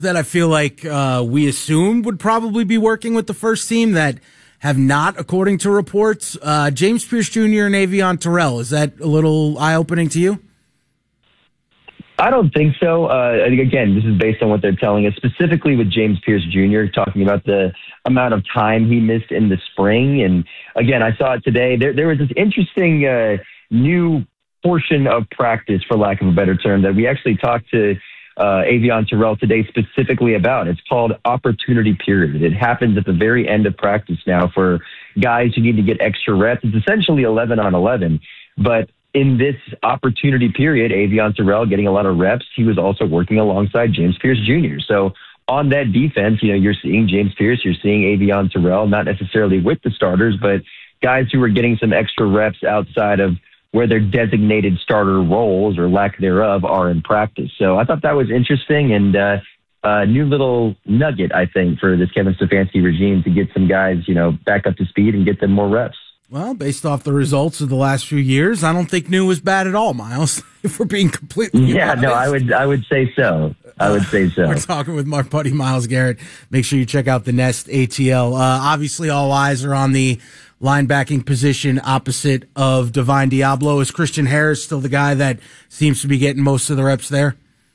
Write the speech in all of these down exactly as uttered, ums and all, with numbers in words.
that I feel like uh, we assumed would probably be working with the first team that have not, according to reports. Uh, James Pierce Junior and Avion Terrell. Is that a little eye-opening to you? I don't think so. Uh, again, this is based on what they're telling us, specifically with James Pierce Junior, talking about the amount of time he missed in the spring. And again, I saw it today. There, there was this interesting uh, new portion of practice, for lack of a better term, that we actually talked to uh, Avion Terrell today specifically about. It's called opportunity period. It happens at the very end of practice now for guys who need to get extra reps. It's essentially eleven on eleven, but in this opportunity period, Avion Terrell getting a lot of reps, he was also working alongside James Pierce Junior So on that defense, you know, you're seeing James Pierce, you're seeing Avion Terrell, not necessarily with the starters, but guys who are getting some extra reps outside of where their designated starter roles or lack thereof are in practice. So I thought that was interesting and uh, a new little nugget, I think, for this Kevin Stefanski regime to get some guys, you know, back up to speed and get them more reps. Well, based off the results of the last few years, I don't think new was bad at all, Miles, if we're being completely Yeah, honest. no, I would I would say so. I would say so. We're talking with my buddy Miles Garrett. Make sure you check out the Nest A T L. Uh, obviously, all eyes are on the linebacking position opposite of Divine Diablo. Is Christian Harris still the guy that seems to be getting most of the reps there?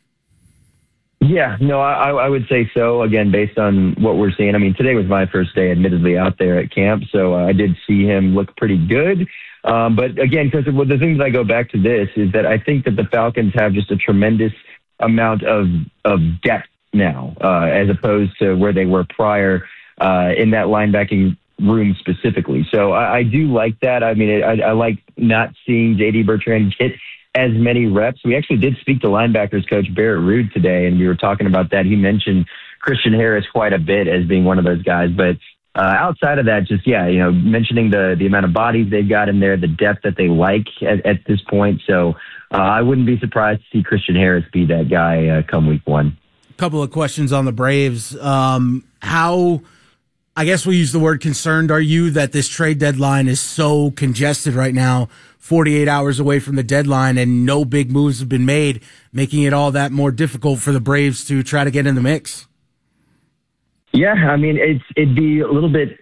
Yeah, no, I, I would say so. Again, based on what we're seeing. I mean, today was my first day, admittedly, out there at camp, so I did see him look pretty good. Um, but again, because well, the things I go back to this is that I think that the Falcons have just a tremendous amount of of depth now, uh, as opposed to where they were prior uh, in that linebacking room specifically. So I, I do like that. I mean, I, I like not seeing J D Bertrand get as many reps. We actually did speak to linebackers coach Barrett Ruud today, and we were talking about that. He mentioned Christian Harris quite a bit as being one of those guys. But uh, outside of that, just, yeah, you know, mentioning the, the amount of bodies they've got in there, the depth that they like at, at this point. So uh, I wouldn't be surprised to see Christian Harris be that guy uh, come week one. A couple of questions on the Braves. Um, how... I guess we use the word concerned. Are you that this trade deadline is so congested right now, forty-eight hours away from the deadline, and no big moves have been made, making it all that more difficult for the Braves to try to get in the mix? Yeah, I mean, it's it'd be a little bit.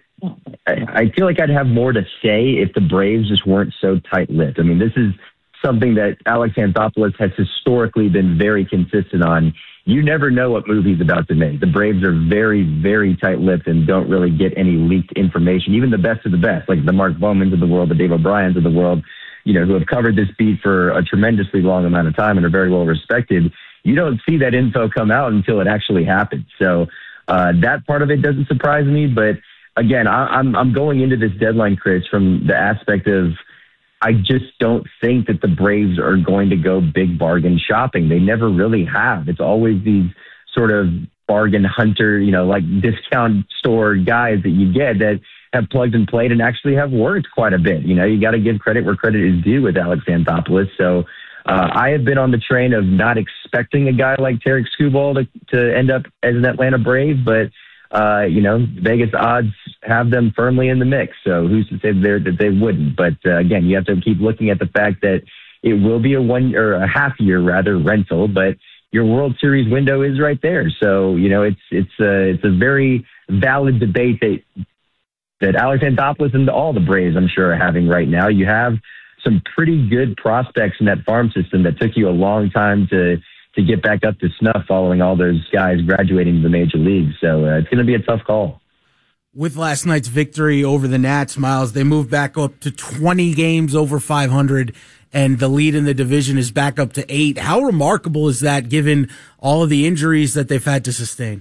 I feel like I'd have more to say if the Braves just weren't so tight-lipped. I mean, this is something that Alex Anthopoulos has historically been very consistent on. You never know what move he's about to make. The Braves are very, very tight-lipped and don't really get any leaked information. Even the best of the best, like the Mark Bowmans of the world, the Dave O'Briens of the world, you know, who have covered this beat for a tremendously long amount of time and are very well respected. You don't see that info come out until it actually happens. So uh, that part of it doesn't surprise me. But again, I, I'm I'm going into this deadline, Chris, from the aspect of I just don't think that the Braves are going to go big bargain shopping. They never really have. It's always these sort of bargain hunter, you know, like discount store guys that you get that have plugged and played and actually have worked quite a bit. You know, you got to give credit where credit is due with Alex Anthopoulos. So uh, I have been on the train of not expecting a guy like Tarek Skubal to, to end up as an Atlanta Brave, but Uh, you know, Vegas odds have them firmly in the mix. So who's to say there that they wouldn't? But uh, again, you have to keep looking at the fact that it will be a one or a half year rather rental, but your World Series window is right there. So you know, it's it's a it's a very valid debate that that Alex Anthopoulos and all the Braves, I'm sure, are having right now. You have some pretty good prospects in that farm system that took you a long time to. to get back up to snuff following all those guys graduating to the major leagues. So uh, it's going to be a tough call. With last night's victory over the Nats, Miles, they moved back up to twenty games over five hundred, and the lead in the division is back up to eight. How remarkable is that given all of the injuries that they've had to sustain?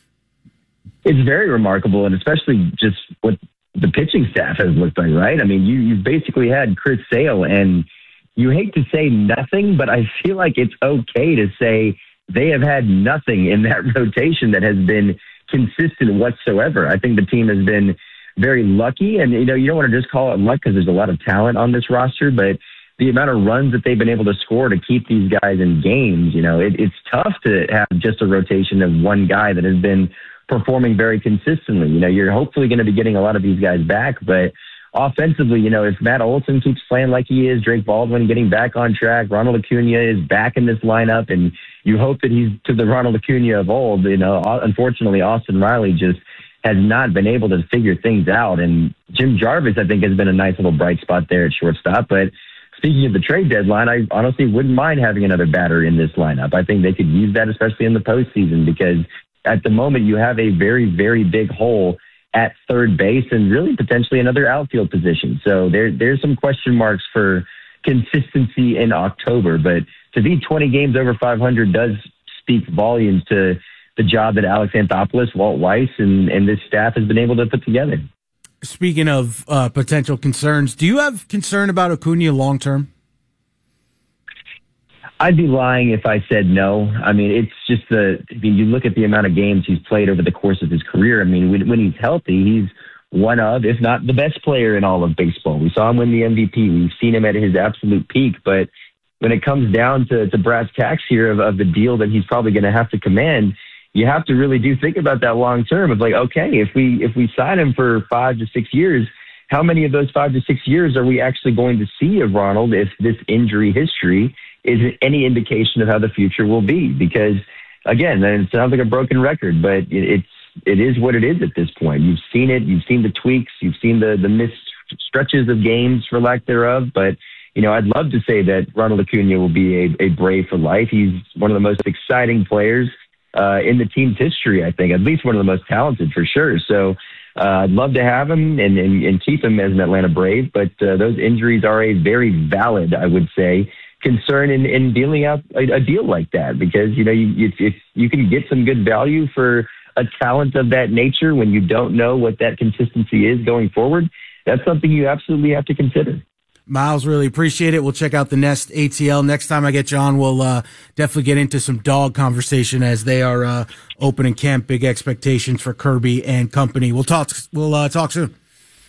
It's very remarkable, and especially just what the pitching staff has looked like, right? I mean, you, you've basically had Chris Sale, and you hate to say nothing, but I feel like it's okay to say they have had nothing in that rotation that has been consistent whatsoever. I think the team has been very lucky, and you know you don't want to just call it luck because there's a lot of talent on this roster, but the amount of runs that they've been able to score to keep these guys in games, you know, it, it's tough to have just a rotation of one guy that has been performing very consistently. You know, you're hopefully going to be getting a lot of these guys back, but offensively, you know, if Matt Olson keeps playing like he is, Drake Baldwin getting back on track, Ronald Acuna is back in this lineup, and you hope that he's to the Ronald Acuna of old. You know, unfortunately, Austin Riley just has not been able to figure things out. And Jim Jarvis, I think, has been a nice little bright spot there at shortstop. But speaking of the trade deadline, I honestly wouldn't mind having another batter in this lineup. I think they could use that, especially in the postseason, because at the moment you have a very, very big hole at third base and really potentially another outfield position. So there, there's some question marks for consistency in October. But to be twenty games over five hundred does speak volumes to the job that Alex Anthopoulos, Walt Weiss, and, and this staff has been able to put together. Speaking of uh, potential concerns, do you have concern about Acuna long term? I'd be lying if I said no. I mean, it's just the, I mean, you look at the amount of games he's played over the course of his career. I mean, when, when he's healthy, he's one of, if not the best player in all of baseball. We saw him win the M V P. We've seen him at his absolute peak. But when it comes down to, to brass tacks here of, of the deal that he's probably going to have to command, you have to really do think about that long term of like, okay, if we if we sign him for five to six years, how many of those five to six years are we actually going to see of Ronald if this injury history is any indication of how the future will be? Because again, it sounds like a broken record, but it's it is what it is at this point. You've seen it, you've seen the tweaks, you've seen the the missed stretches of games for lack thereof, but you know, I'd love to say that Ronald Acuna will be a, a Brave for life. He's one of the most exciting players Uh, in the team's history, I think, at least one of the most talented for sure. So uh, I'd love to have him and, and, and keep him as an Atlanta Brave, but uh, those injuries are a very valid, I would say, concern in, in dealing out a, a deal like that, because, you know, you, if, if you can get some good value for a talent of that nature when you don't know what that consistency is going forward, that's something you absolutely have to consider. Miles, really appreciate it. We'll check out the Nest A T L. Next time I get you on, we'll uh, definitely get into some dog conversation as they are uh, opening camp. Big expectations for Kirby and company. We'll talk We'll uh, talk soon.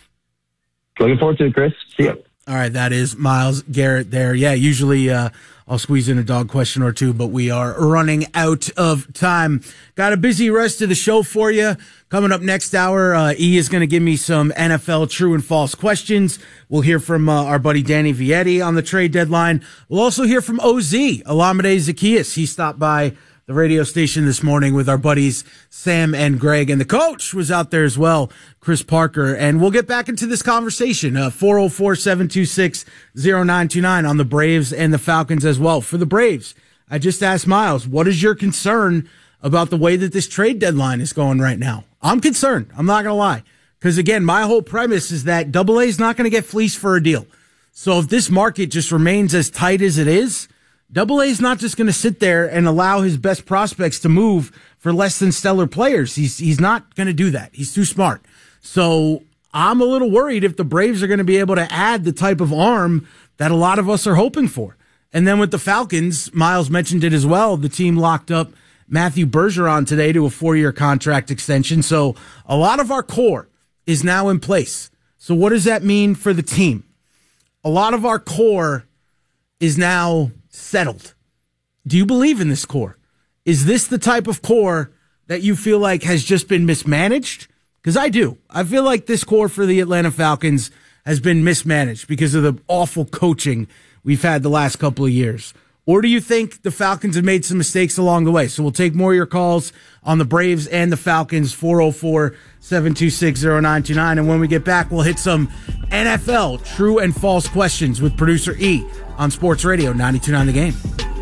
Looking forward to it, Chris. See you. All right, that is Miles Garrett there. Yeah, usually uh, I'll squeeze in a dog question or two, but we are running out of time. Got a busy rest of the show for you. Coming up next hour, uh, E is going to give me some N F L true and false questions. We'll hear from uh, our buddy Danny Vietti on the trade deadline. We'll also hear from O Z, Olamide Zaccheaus. He stopped by the radio station this morning with our buddies Sam and Greg, and the coach was out there as well, Chris Parker. And we'll get back into this conversation, uh, four oh four, seven two six, oh nine two nine on the Braves and the Falcons as well. For the Braves, I just asked Miles, what is your concern about the way that this trade deadline is going right now? I'm concerned. I'm not going to lie. Because again, my whole premise is that Double A is not going to get fleeced for a deal. So if this market just remains as tight as it is, Double A is not just going to sit there and allow his best prospects to move for less than stellar players. He's he's not going to do that. He's too smart. So I'm a little worried if the Braves are going to be able to add the type of arm that a lot of us are hoping for. And then with the Falcons, Miles mentioned it as well, the team locked up Matthew Bergeron today to a four-year contract extension. So a lot of our core is now in place. So what does that mean for the team? A lot of our core is now settled. Do you believe in this core? Is this the type of core that you feel like has just been mismanaged? Because I do. I feel like this core for the Atlanta Falcons has been mismanaged because of the awful coaching we've had the last couple of years. Or do you think the Falcons have made some mistakes along the way? So we'll take more of your calls on the Braves and the Falcons, four oh four, seven two six, oh nine two nine. And when we get back, we'll hit some N F L true and false questions with producer E on Sports Radio ninety-two point nine The Game.